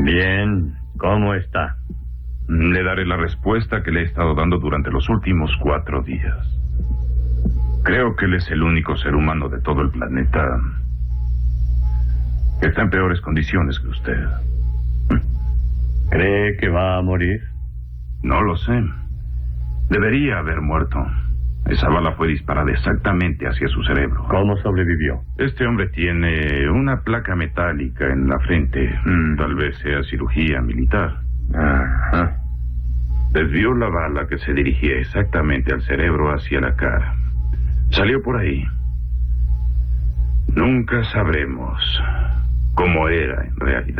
Bien, ¿cómo está? Le daré la respuesta que le he estado dando durante los últimos 4 días. Creo que él es el único ser humano de todo el planeta que está en peores condiciones que usted. ¿Cree que va a morir? No lo sé. Debería haber muerto. Esa bala fue disparada exactamente hacia su cerebro. ¿Cómo sobrevivió? Este hombre tiene una placa metálica en la frente. Tal vez sea cirugía militar. Ajá. Desvió la bala que se dirigía exactamente al cerebro hacia la cara. Salió por ahí. Nunca sabremos cómo era en realidad.